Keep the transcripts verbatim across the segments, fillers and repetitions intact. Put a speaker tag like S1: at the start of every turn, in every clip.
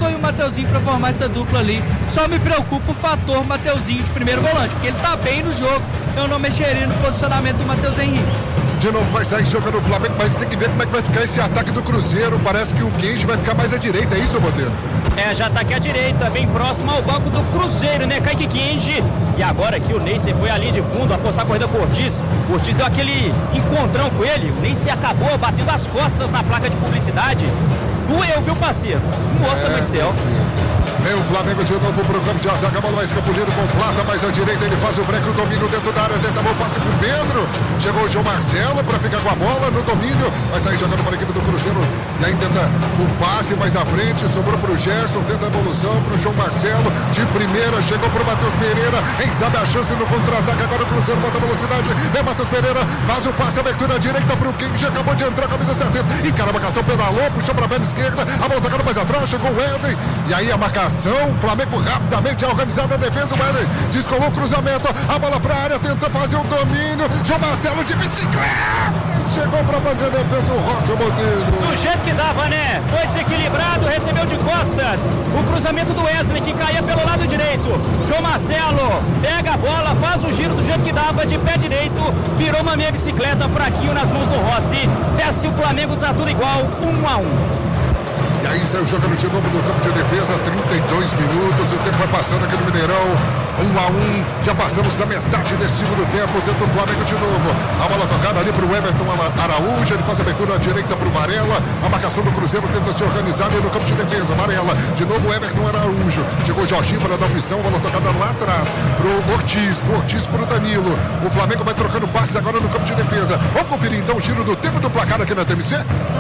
S1: Gerson e o Mateuzinho para formar essa dupla ali. Só me preocupa o fator Mateuzinho de primeiro volante, porque ele tá bem no jogo. Eu não mexeria no posicionamento do Matheus Henrique.
S2: De novo vai sair jogando o Flamengo, mas tem que ver como é que vai ficar esse ataque do Cruzeiro. Parece que o Kenji vai ficar mais à direita, é isso, Botelho?
S3: É, já tá aqui à direita, bem próximo ao banco do Cruzeiro, né? Kaique Kenji. E agora que o Neyce foi ali de fundo, apostar a corrida com o Ortiz. O Ortiz deu aquele encontrão com ele. O Neyce acabou batendo as costas na placa de publicidade. Doeu, viu, parceiro? Nossa, mãe do céu.
S2: Vem o Flamengo de novo pro campo de ataque, a bola vai escapulindo com Plata, mais à direita ele faz o break, o domínio dentro da área, tenta o passe pro Pedro, chegou o João Marcelo para ficar com a bola no domínio, vai sair jogando para a equipe do Cruzeiro, e aí tenta o passe mais à frente, sobrou pro Gerson, tenta a evolução pro João Marcelo, de primeira, chegou pro Matheus Pereira, quem sabe a chance no contra-ataque, agora o Cruzeiro bota a velocidade, vem Matheus Pereira, faz o passe, abertura direita pro King, já acabou de entrar, camisa setenta, encara a marcação, pedalou, puxou pra perna esquerda, a bola tocando mais atrás, chegou o Wesley, e aí a marcação, Flamengo rapidamente organizado a defesa, o Wesley descolou o cruzamento, a bola pra área, tenta fazer o domínio, João Marcelo de bicicleta, chegou pra fazer a defesa, o Rossi Monteiro.
S3: Do jeito que dava, né? Foi desequilibrado, recebeu de costas, o cruzamento do Wesley que caía pelo lado direito, João Marcelo pega a bola, faz o giro do jeito que dava, de pé direito, virou uma meia bicicleta, fraquinho nas mãos do Rossi, desce o Flamengo, tá tudo igual, um a um.
S2: E aí saiu jogando de novo no campo de defesa, trinta e dois minutos, o tempo vai passando aqui no Mineirão, um a um, já passamos da metade desse segundo tempo, tenta o Flamengo de novo, a bola tocada ali para o Everton Araújo, ele faz a abertura à direita para o Varela, a marcação do Cruzeiro tenta se organizar ali no campo de defesa, Varela, de novo o Everton Araújo, chegou o Jorginho para dar opção, a bola tocada lá atrás para o Ortiz, do Ortiz para o Danilo, o Flamengo vai trocando passes agora no campo de defesa, vamos conferir então o giro do tempo do placar aqui na T M C?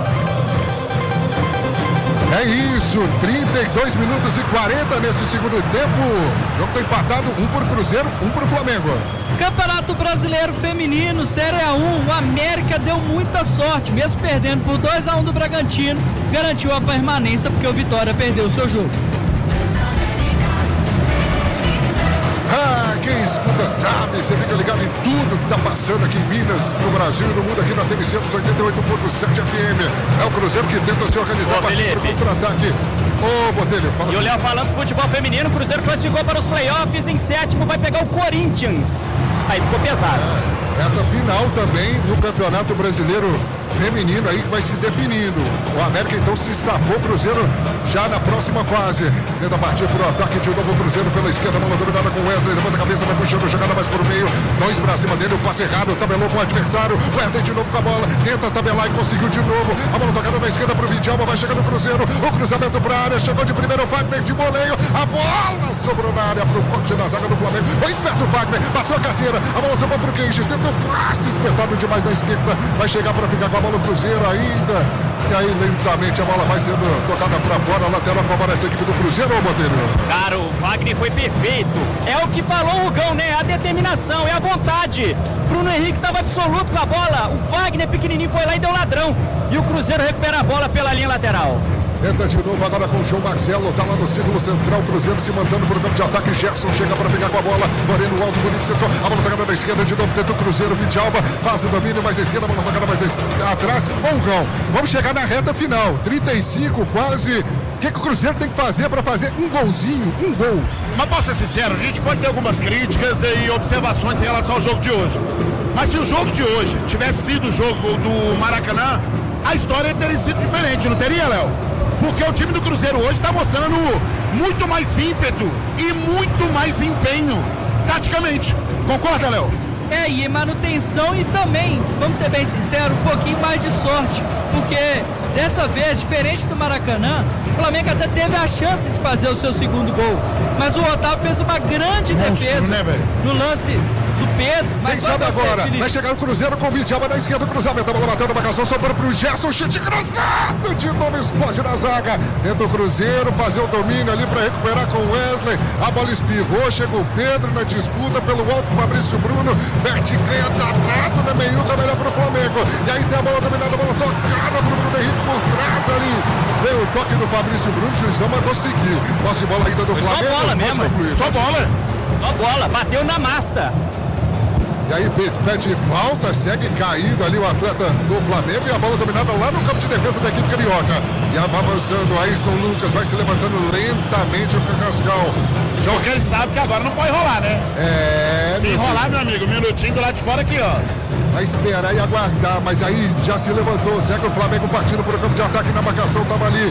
S2: É isso, trinta e dois minutos e quarenta nesse segundo tempo. O jogo está empatado, um por Cruzeiro, um por Flamengo.
S1: Campeonato Brasileiro Feminino, Série A um, o América deu muita sorte, mesmo perdendo por dois a um do Bragantino, garantiu a permanência porque o Vitória perdeu o seu jogo.
S2: Ah, quem escuta sabe, você fica ligado em tudo que está passando aqui em Minas, no Brasil e no mundo, aqui na T V C dos oitenta e oito ponto sete F M. É o Cruzeiro que tenta se organizar para o contra-ataque. Ô, Botelho, fala.
S3: E o Léo falando do futebol feminino, o Cruzeiro classificou para os playoffs, em sétimo vai pegar o Corinthians. Aí ficou pesado.
S2: É, reta final também no Campeonato Brasileiro Feminino aí que vai se definindo. O América então se safou, Cruzeiro já na próxima fase. Tenta partir pro ataque de novo, o Cruzeiro pela esquerda, bola dominada com Wesley, levanta a cabeça, vai puxando, jogada mais pro meio, dois pra cima dele, o passe errado, tabelou com o adversário, Wesley de novo com a bola, tenta tabelar e conseguiu de novo, a bola tocada na esquerda pro Vidalba, vai chegando o Cruzeiro, o cruzamento pra área, chegou de primeiro o Wagner de voleio, a bola sobrou na área pro corte da zaga do Flamengo, foi esperto o Wagner, bateu a carteira, a bola sobrou pro Kenji, tenta o passe espetado demais na esquerda, vai chegar pra ficar com a bola o Cruzeiro ainda, e aí lentamente a bola vai sendo tocada pra fora, lateral favorece a equipe do Cruzeiro, ô Botelho?
S3: Cara, o Wagner foi perfeito, é o que falou o Rugão, né, a determinação, é a vontade, Bruno Henrique estava absoluto com a bola, o Wagner pequenininho foi lá e deu ladrão, e o Cruzeiro recupera a bola pela linha lateral.
S2: Tenta de novo agora com o João Marcelo, tá lá no círculo central, o Cruzeiro se mandando pro campo de ataque, Gerson chega para ficar com a bola, Moreno alto, bonito, sensor, a bola tocada na esquerda, de novo tenta o Cruzeiro, Vidalba, faz o domínio, mais à esquerda, a bola tocada mais atrás, ou gol. Vamos chegar na reta final, trinta e cinco quase, o que, que o Cruzeiro tem que fazer para fazer um golzinho, um gol?
S4: Mas posso ser sincero, a gente pode ter algumas críticas e observações em relação ao jogo de hoje, mas se o jogo de hoje tivesse sido o jogo do Maracanã, a história teria sido diferente, não teria, Léo? Porque o time do Cruzeiro hoje está mostrando muito mais ímpeto e muito mais empenho taticamente. Concorda, Léo?
S1: É, e manutenção e também, vamos ser bem sinceros, um pouquinho mais de sorte. Porque dessa vez, diferente do Maracanã, o Flamengo até teve a chance de fazer o seu segundo gol. Mas o Otávio fez uma grande Monstro, defesa né, no lance do Pedro.
S2: Quem sabe agora? Vai chegar o Cruzeiro com o Vidalba na esquerda, cruzamento, a bola bateu na marcação, sobrou pro Gerson, chute cruzado, de novo explode na zaga, tenta o Cruzeiro fazer o domínio ali para recuperar com o Wesley, a bola espivou, chegou o Pedro na disputa pelo alto, Fabrício Bruno, Berti ganha danado na meiuca, melhor pro Flamengo, e aí tem a bola dominada, a bola tocada pro Bruno Henrique por trás ali, veio o toque do Fabrício Bruno, o juizão mandou seguir, posse de bola ainda do Flamengo.
S3: Só bola mesmo,
S4: só bola.
S3: Só bola, bateu na massa.
S2: E E aí pede falta, segue caído ali o atleta do Flamengo e a bola dominada lá no campo de defesa da equipe carioca. E avançando, Ayrton Lucas vai se levantando lentamente o Carrascal.
S4: Porque ele sabe que agora não pode enrolar, né?
S2: É.
S4: Se enrolar, meu amigo, um minutinho do lado de fora aqui, ó.
S2: Vai esperar e aguardar, mas aí já se levantou, segue o Flamengo partindo para o campo de ataque na marcação, tava ali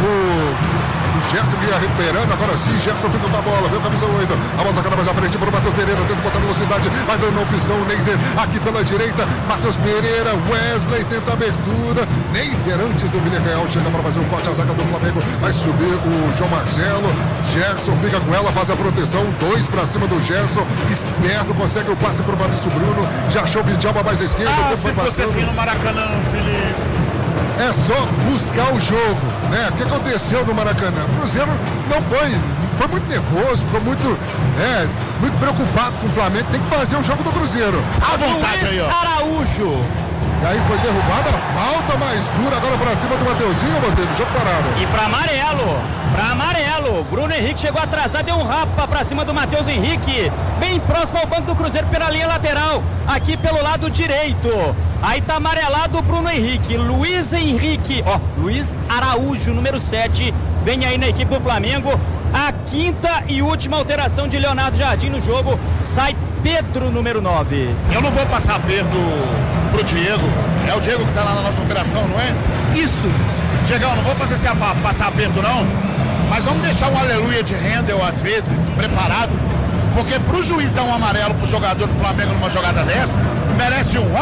S2: o... O Gerson ia recuperando, agora sim, Gerson fica com a bola, veio o camisa oito, a bola tocando mais à frente para o Matheus Pereira, tenta botar velocidade, vai dando opção, Neiser aqui pela direita, Matheus Pereira, Wesley tenta abertura, Neiser antes do Villarreal, chega para fazer um corte, a zaga do Flamengo, vai subir o João Marcelo, Gerson fica com ela, faz a proteção, dois para cima do Gerson, esperto, consegue o passe para o Fabrício Bruno, já achou o Vidalba mais à esquerda,
S4: ah, se fosse assim no Maracanã, Felipe.
S2: É só buscar o jogo, né? O que aconteceu no Maracanã? O Cruzeiro não foi, foi muito nervoso, ficou muito, é, muito preocupado com o Flamengo. Tem que fazer o jogo do Cruzeiro.
S3: À vontade aí, ó. Araújo.
S2: E aí foi derrubada, falta mais dura agora pra cima do Mateuzinho, Botelho, jogo parado.
S3: E pra amarelo, pra amarelo, Bruno Henrique chegou atrasado, deu um rapa pra cima do Matheus Henrique, bem próximo ao banco do Cruzeiro pela linha lateral, aqui pelo lado direito. Aí tá amarelado o Bruno Henrique, Luiz Henrique, ó, Luiz Araújo, número sete, vem aí na equipe do Flamengo. A quinta e última alteração de Leonardo Jardim no jogo, sai Pedro, número nove.
S4: Eu não vou passar Pedro pro Diego, é o Diego que tá lá na nossa operação, não é?
S1: Isso.
S4: Diegão, não vou fazer esse passar Pedro não, mas vamos deixar um aleluia de Rendel às vezes preparado, porque pro juiz dar um amarelo pro jogador do Flamengo numa jogada dessa, merece um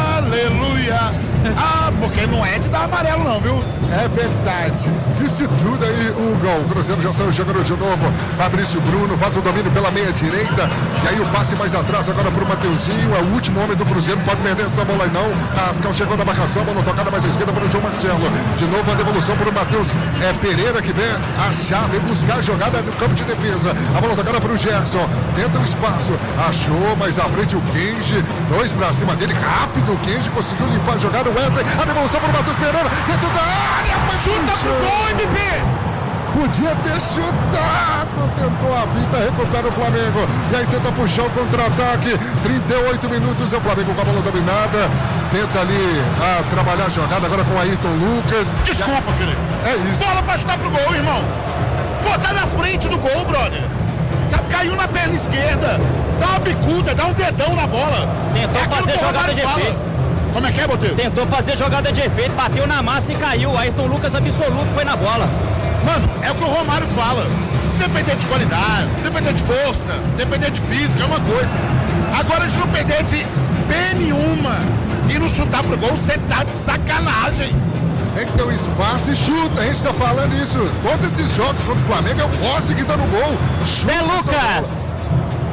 S4: aleluia. Ah, porque não é de dar amarelo não, viu?
S2: É verdade. Disse tudo aí, Hugo. O Cruzeiro já saiu jogando de novo. Fabrício Bruno faz o domínio pela meia direita. E aí o passe mais atrás agora pro Mateuzinho. É o último homem do Cruzeiro. Pode perder essa bola aí não. Carrascal chegou na marcação. Bola tocada mais à esquerda para o João Marcelo. De novo a devolução para o Matheus é, Pereira, que vem achar, vem buscar a jogada no campo de defesa. A bola tocada para o Gerson. Tenta o espaço. Achou, mas à frente o Kenji. Dois para cima dele. Rápido o Kenji. Conseguiu limpar a jogada. Wesley, a devolução para o Matheus Pereira. Dentro da área.
S4: Chuta pro gol, M P!
S2: Podia ter chutado, tentou a vida, recupera o Flamengo. E aí tenta puxar o contra-ataque. trinta e oito minutos, é o Flamengo com a bola dominada. Tenta ali a trabalhar a jogada agora com o Ayrton Lucas.
S4: Desculpa, Felipe.
S2: É isso.
S4: Bola pra chutar pro gol, irmão. Pô, tá na frente do gol, brother. Sabe, caiu na perna esquerda. Dá uma bicuda, dá um dedão na bola.
S3: Tentou é fazer jogada de
S4: fala.
S3: efeito.
S4: Como é que é, Botelho?
S3: Tentou fazer jogada de efeito, bateu na massa e caiu. Ayrton Lucas absoluto foi na bola.
S4: Mano, é o que o Romário fala. Se depender de qualidade, se depender de força, depender de física, é uma coisa. Agora, de não perder de P nenhuma e não chutar pro gol, você tá de sacanagem.
S2: Tem que ter um espaço e chuta. A gente tá falando isso. Todos esses jogos contra o Flamengo é o Rossi que tá no gol. Chuta.
S3: Zé Lucas.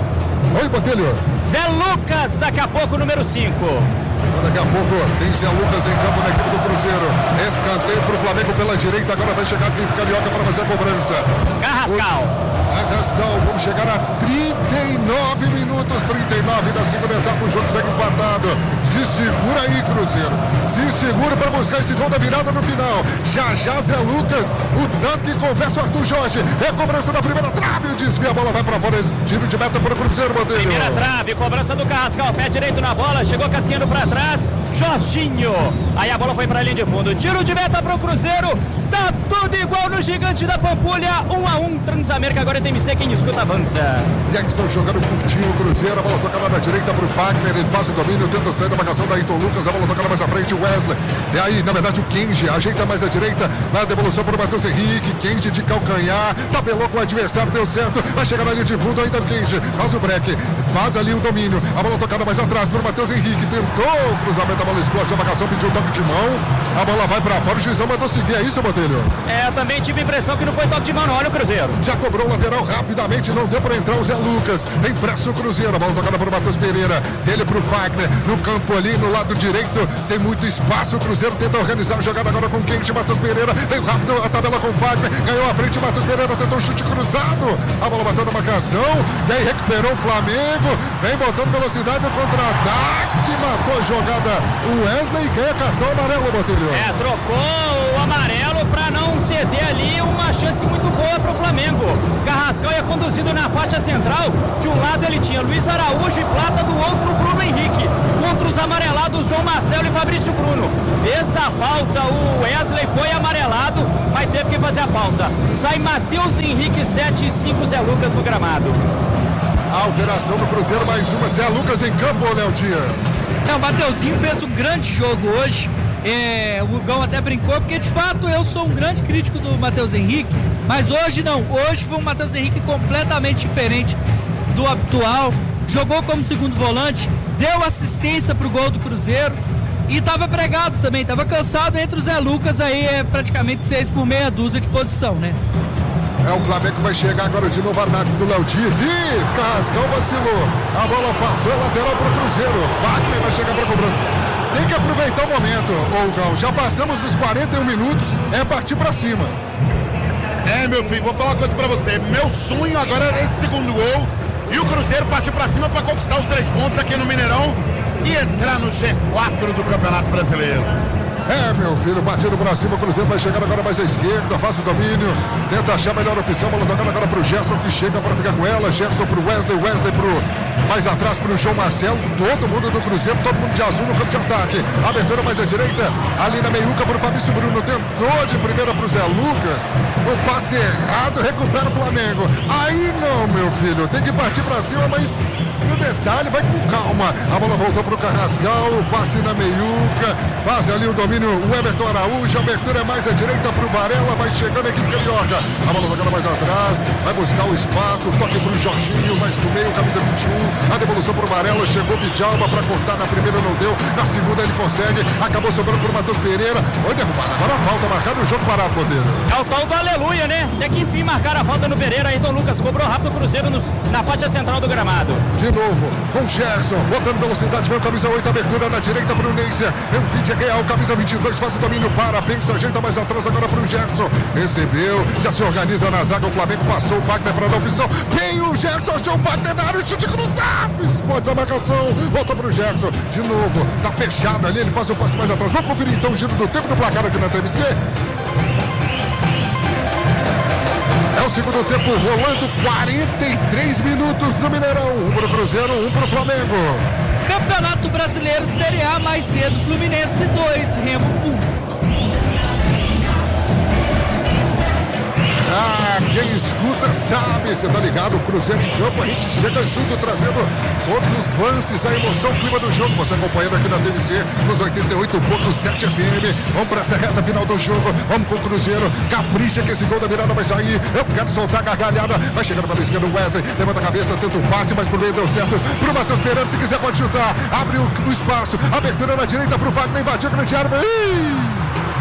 S2: Oi, Botelho.
S3: Zé Lucas, daqui a pouco, número cinco.
S2: Daqui a pouco tem Zé Lucas em campo na equipe do Cruzeiro. Escanteio para o Flamengo pela direita. Agora vai chegar a equipe carioca para fazer a cobrança.
S3: Carrascal.
S2: O... Carrascal, vamos chegar a trinta e nove minutos, trinta e nove da segunda etapa. O jogo segue empatado. Se segura aí, Cruzeiro. Se segura para buscar esse gol da virada no final. Já já Zé Lucas, o tanto que conversa o Arthur Jorge. É a cobrança da primeira trave. O desvio, a bola vai para fora. Tiro de meta para o Cruzeiro, Botelho.
S3: Primeira trave, cobrança do Carrascal. Pé direito na bola, chegou casquinhando para trás. Jorginho, aí a bola foi para a linha de fundo, tiro de meta para o Cruzeiro, tá tudo igual no Gigante da Pampulha, um a um, Transamérica, agora tem M C, quem escuta avança.
S2: E aí estão jogando curtinho o Cruzeiro, a bola tocada na direita para o Fagner, ele faz o domínio, tenta sair da marcação da Ayrton Lucas, a bola tocada mais à frente, o Wesley, e aí na verdade o Kenji, ajeita mais à direita, na devolução para o Matheus Henrique, Kenji de calcanhar, tabelou com o adversário, deu certo, vai chegar na linha de fundo ainda o Kenji, faz o break, faz ali o domínio, a bola tocada mais atrás para o Matheus Henrique, tentou o cruzamento, a bola explode, a marcação pediu um toque de mão, a bola vai para fora, o juizão mandou seguir, é isso, Botelho?
S3: É, eu também tive a impressão que não foi toque de mão, não, olha o Cruzeiro.
S2: Já cobrou o lateral rapidamente, não deu para entrar o Zé Lucas, tem pressa o Cruzeiro, a bola tocada para o Matheus Pereira, dele para o Fagner, no campo ali, no lado direito, sem muito espaço, o Cruzeiro tenta organizar a jogada agora com quem? Matheus Pereira, veio rápido a tabela com o Fagner, ganhou a frente, Matheus Pereira tentou um chute cruzado, a bola bateu na marcação, e aí recuperou o Flamengo, vem botando velocidade no contra-ataque, matou a jogada, o Wesley ganha cartão amarelo, Botelho.
S3: É, trocou o amarelo para não ceder ali uma chance muito boa para o Flamengo. Carrascal ia conduzido na faixa central, de um lado ele tinha Luiz Araújo e Plata, do outro Bruno Henrique. os amarelados João Marcelo e Fabrício Bruno. Essa falta, o Wesley foi amarelado, mas teve que fazer a falta. Sai Matheus Henrique, sete e cinco, Zé Lucas no gramado.
S2: A alteração do Cruzeiro, mais uma, Zé Lucas em campo, Léo Dias.
S1: É, o Mateuzinho fez um grande jogo hoje. É, o Gão até brincou, porque de fato eu sou um grande crítico do Matheus Henrique, mas hoje não, hoje foi um Matheus Henrique completamente diferente do habitual, jogou como segundo volante, deu assistência para o gol do Cruzeiro e estava pregado também, estava cansado entre o Zé Lucas, aí é praticamente seis por meia dúzia de posição, né?
S2: É, o Flamengo vai chegar agora de novo, Arnaldo do Léo Dias. Ih, Carrascão vacilou. A bola passou, é lateral para o Cruzeiro. Wagner vai chegar para a cobrança. Tem que aproveitar o momento, Olgão. Já passamos dos quarenta e um minutos, é partir para cima.
S4: É, meu filho, vou falar uma coisa para você. Meu sonho agora é esse segundo gol e o Cruzeiro partir para cima para conquistar os três pontos aqui no Mineirão e entrar no G quatro do Campeonato Brasileiro.
S2: É, meu filho, batido pra cima, o Cruzeiro vai chegar agora mais à esquerda, faz o domínio, tenta achar a melhor opção, bola tocando agora pro Gerson, que chega pra ficar com ela, Gerson pro Wesley, Wesley pro, mais atrás pro João Marcelo, todo mundo do Cruzeiro, todo mundo de azul no campo de ataque, abertura mais à direita, ali na meiuca pro Fabrício Bruno, tentou de primeira pro Zé Lucas, o passe errado, recupera o Flamengo, aí não, meu filho, tem que partir pra cima, mas no detalhe, vai com calma, a bola voltou pro Carrascal, o passe na meiuca, faz ali o domínio, o Everton Araújo, a abertura é mais à direita pro Varela, vai chegando a equipe carioca, a bola tocando mais atrás, vai buscar o espaço, toque pro Jorginho, mais no meio, camisa vinte e um, a devolução pro Varela, chegou Vidalba pra cortar, na primeira não deu, na segunda ele consegue, acabou sobrando pro Matheus Pereira, foi derrubado, agora a falta, marcado o jogo parado, Monteiro.
S3: É o tal do aleluia, né? Até que enfim marcaram a falta no Pereira, Ayrton Lucas cobrou rápido o Cruzeiro nos, na faixa central do gramado.
S2: De novo, com Gerson, botando velocidade, vem o camisa oito, abertura na direita pro Neisser, vem o vídeo real, camisa vinte e dois, faz o domínio, para, pensa, ajeita mais atrás agora pro Gerson, recebeu, já se organiza na zaga, o Flamengo passou o Wagner para dar opção, vem o Gerson, achou o Wagner na área, chute cruzado, explode a marcação, volta pro Gerson, de novo, tá fechado ali, ele faz o passe mais atrás, vamos conferir então o giro do tempo do placar aqui na T V C. É o segundo tempo rolando, quarenta e três minutos no Mineirão, um pro Cruzeiro, um pro Flamengo.
S1: Campeonato Brasileiro Série A mais cedo, Fluminense dois, Remo um.
S2: Ah, quem escuta sabe, você tá ligado, o Cruzeiro em campo, a gente chega junto trazendo todos os lances, a emoção, o clima do jogo, você acompanhando aqui na T V C, nos oitenta e oito ponto sete F M, vamos pra essa reta final do jogo, vamos com o Cruzeiro, capricha que esse gol da virada vai sair, eu quero soltar a gargalhada, vai chegando pela esquerda o Wesley, levanta a cabeça, tenta o passe, mas por meio deu certo, pro Matheus Pereira, se quiser pode chutar, abre o, o espaço, abertura na direita pro Wagner, invadiu a grande área, ih!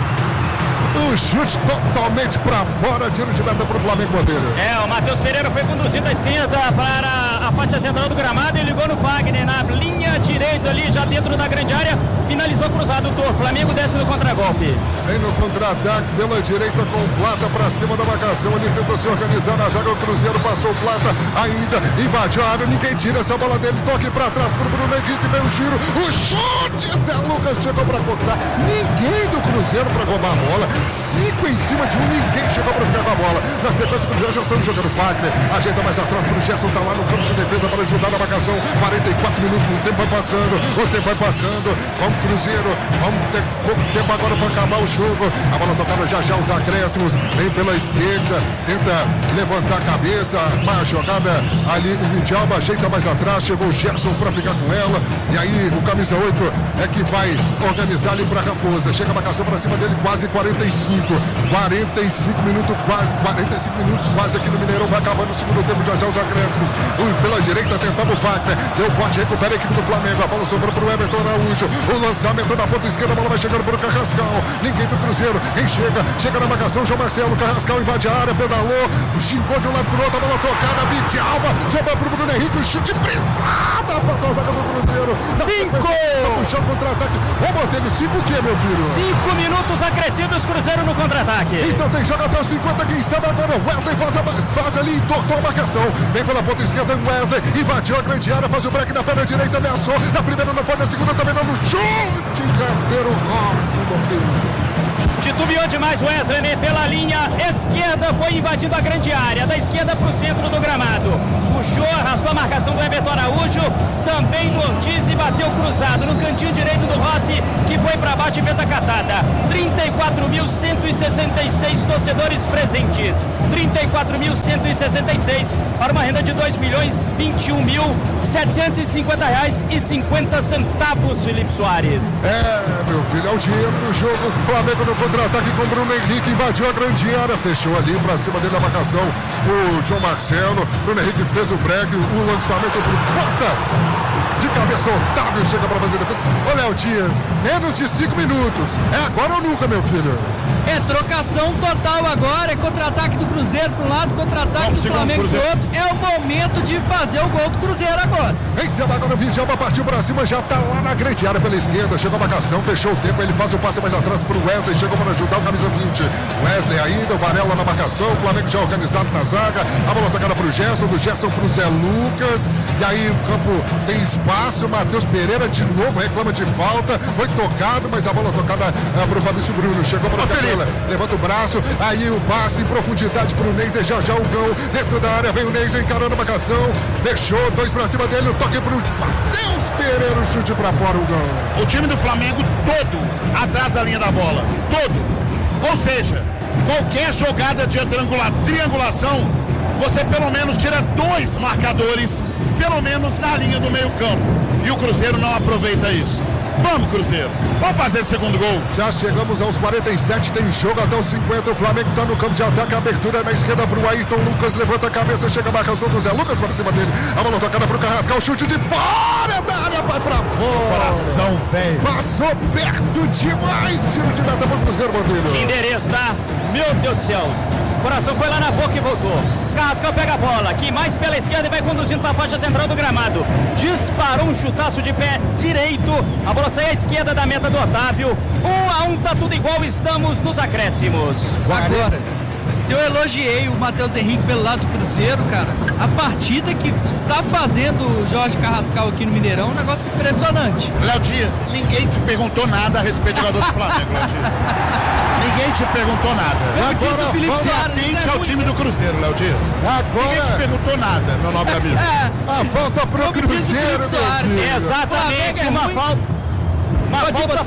S2: O chute totalmente para fora, tiro de meta para o Flamengo, Monteiro.
S3: É, o Matheus Pereira foi conduzido à esquerda para a faixa central do gramado e ligou no Wagner na linha direita ali, já dentro da grande área, finalizou cruzado o Tor. Flamengo desce no contragolpe.
S2: Vem no contra-ataque pela direita com o Plata para cima da marcação, ele tenta se organizar na zaga, o Cruzeiro passou o Plata ainda, invadiu a área, ninguém tira essa bola dele, toque para trás para o Bruno Henrique, vem o giro, o chute, Zé Lucas chegou para cortar, ninguém do Cruzeiro para roubar a bola, cinco em cima de um, ninguém chegou para ficar com a bola. Na sequência, o Cruzeiro já saiu jogando Wagner, ajeita mais atrás para o Gerson, tá lá no campo de defesa para ajudar na marcação. quarenta e quatro minutos, o tempo vai passando, o tempo vai passando. Vamos, Cruzeiro, vamos ter pouco tempo agora para acabar o jogo. A bola tocada já já, os acréscimos, vem pela esquerda, tenta levantar a cabeça, uma jogada ali, o Vidalba ajeita mais atrás, chegou o Gerson para ficar com ela. E aí, o camisa oito é que vai organizar ali para Raposa. Chega a marcação para cima dele, quase quarenta e cinco. quarenta e cinco minutos, quase quarenta e cinco minutos, quase aqui no Mineirão, vai acabando o segundo tempo, já já os acréscimos. Pela direita tentava o Wagner, deu bote, recupera a equipe do Flamengo, a bola sobrou pro Everton Araújo, o lançamento na ponta esquerda, a bola vai chegando pro Carrascal, ninguém do Cruzeiro, quem chega, chega na marcação, João Marcelo, Carrascal invade a área, pedalou, xingou de um lado pro outro, a bola tocada, Vidalba, sobrou pro Bruno Henrique, o chute pressado, afasta a zaga do Cruzeiro.
S3: Cinco!
S2: Puxou o contra-ataque, ô Monteiro, cinco o que, meu filho?
S3: Cinco minutos acrescidos, Cruzeiro no contra-ataque.
S2: Então tem jogo até os cinquenta, quem sabe agora. Wesley faz, a, faz ali, tortou a marcação. Vem pela ponta esquerda, Wesley, invadiu a grande área, faz o break na perna direita, ameaçou. Na primeira não foi, na segunda também não, no chute. Rasteiro, Rossi, Monteiro.
S3: Titubeou demais o Wesley pela linha esquerda, foi invadindo a grande área, da esquerda para o centro do gramado. Puxou, arrastou a marcação do Everton Araújo, também do Ortiz e bateu cruzado no cantinho direito do Rossi, que foi para baixo e fez a catada. trinta e quatro mil cento e sessenta e seis torcedores presentes. trinta e quatro mil cento e sessenta e seis para uma renda de dois milhões vinte e um mil setecentos e cinquenta reais e cinquenta centavos, Felipe Soares.
S2: É, meu filho, é o dinheiro do jogo. Flamengo no contra-ataque com Bruno Henrique, invadiu a grande área, fechou ali pra cima dele a marcação o João Marcelo. Bruno Henrique fez o break, o lançamento pro Bota. De cabeça, Otávio chega para fazer defesa. Ô, Léo Dias, menos de cinco minutos. É agora ou nunca, meu filho?
S1: É trocação total agora. É contra-ataque do Cruzeiro para um lado, contra-ataque do Flamengo do outro. É o momento de fazer o gol do Cruzeiro agora.
S2: Em cima agora o Vidjalba partiu para cima, já tá lá na grande área pela esquerda. Chegou a marcação, fechou o tempo. Ele faz o passe mais atrás pro Wesley. Chegou para ajudar o camisa vinte. Wesley ainda, o Varela na marcação. O Flamengo já organizado na zaga. A bola tocada pro Gerson, do Gerson pro Zé Lucas. E aí o campo tem espaço. Matheus Pereira de novo reclama de falta. Foi tocado, mas a bola tocada é, pro Fabrício Bruno. Chegou para o Felipe. Levanta o braço. Aí o passe em profundidade pro Neyzer. Já já o gol dentro da área. Vem o Neyzer encarando a marcação. Fechou. Dois pra cima dele. O toque pro Matheus Pereira. O chute pra fora. O gol.
S4: O time do Flamengo todo atrás da linha da bola. Todo. Ou seja, qualquer jogada de triangula, triangulação, você pelo menos tira dois marcadores, pelo menos na linha do meio campo. E o Cruzeiro não aproveita isso. Vamos, Cruzeiro. Vamos fazer esse segundo gol.
S2: Já chegamos aos quarenta e sete, tem jogo até os cinquenta. O Flamengo está no campo de ataque. A abertura na esquerda para o Ayrton Lucas. Levanta a cabeça, chega a marcação do Zé Lucas para cima dele. A bola tocada para o Carrascal. Chute de fora da área, vai para fora.
S4: Coração, velho.
S2: Passou perto demais. Tiro de meta para o Cruzeiro, Bandeira.
S3: Que endereço, tá? Meu Deus do céu. O coração foi lá na boca e voltou. Carrascal pega a bola, aqui mais pela esquerda e vai conduzindo para a faixa central do gramado. Disparou um chutaço de pé direito. A bola sai à esquerda da meta do Otávio. Um a um, tá tudo igual, estamos nos acréscimos.
S1: Agora, se eu elogiei o Matheus Henrique pelo lado do Cruzeiro, cara, a partida que está fazendo o Jorge Carrascal aqui no Mineirão é um negócio impressionante.
S4: Léo Dias, ninguém te perguntou nada a respeito do jogador do Flamengo, Léo Dias. Ninguém te perguntou nada.
S1: Eu disse o Felipe Sara,
S4: atente ao time do Cruzeiro, Léo Dias.
S2: Agora...
S4: Ninguém te perguntou nada, meu nobre amigo.
S1: É,
S2: a volta pro Cruzeiro, meu filho.
S3: Exatamente, uma falta. Uma falta.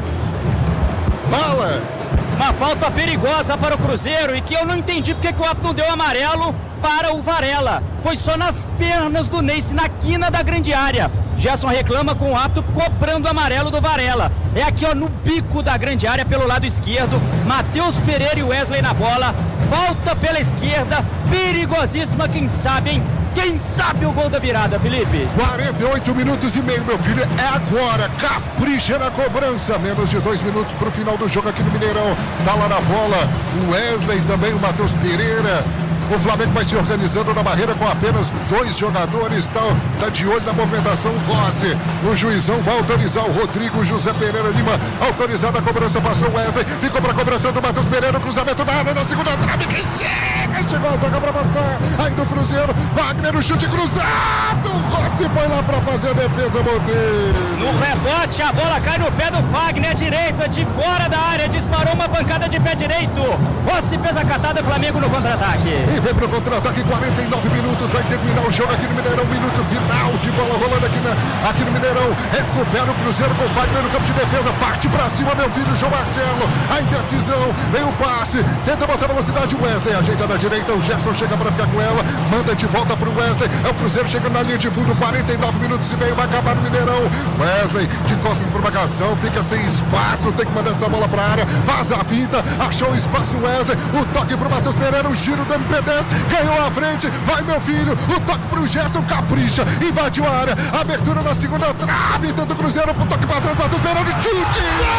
S2: Fala.
S3: Uma falta perigosa para o Cruzeiro e que eu não entendi porque que o árbitro não deu amarelo para o Varela. Foi só nas pernas do Neyce, na quina da grande área. Gerson reclama com o árbitro cobrando o amarelo do Varela. É aqui, ó, no bico da grande área pelo lado esquerdo. Matheus Pereira e Wesley na bola. Volta pela esquerda, perigosíssima, quem sabe, hein? Quem sabe o gol da virada, Felipe?
S2: quarenta e oito minutos e meio, meu filho. É agora. Capricha na cobrança. Menos de dois minutos para o final do jogo aqui no Mineirão. Tá lá na bola o Wesley, também o Matheus Pereira. O Flamengo vai se organizando na barreira com apenas dois jogadores. Tá, tá de olho na movimentação. Rossi. O juizão vai autorizar o Rodrigo José Pereira Lima. Autorizada a cobrança. Passou o Wesley. Ficou para a cobrança do Matheus Pereira. Cruzamento da área na segunda trave. Quem chega? Chegou a zaga para bastar. Ainda o Cruzeiro. Wagner, o chute cruzado. Rossi foi lá para fazer a defesa, Monteiro.
S3: No rebote, a bola cai no pé do Wagner. Direita, de fora da área. Disparou uma pancada de pé direito. Rossi fez a catada. Flamengo no contra-ataque.
S2: E vem pro contra-ataque, quarenta e nove minutos, vai terminar o jogo aqui no Mineirão, minuto final de bola rolando aqui, na, aqui no Mineirão, recupera o Cruzeiro com o Wagner no campo de defesa, parte pra cima, meu filho, João Marcelo, a indecisão, vem o passe, tenta botar velocidade, Wesley, ajeita na direita, o Gerson chega pra ficar com ela, manda de volta pro Wesley, é o Cruzeiro chegando na linha de fundo, quarenta e nove minutos e meio, vai acabar no Mineirão, Wesley de costas pra marcação, fica sem espaço, tem que mandar essa bola pra área, faz a finta, achou o espaço Wesley, o toque pro Matheus Pereira, o giro do M P dez, ganhou a frente, vai meu filho, o toque pro Gerson, capricha, invadiu a área, abertura na segunda trave, tenta o Cruzeiro pro toque pra trás, Matheus Pereira, chute!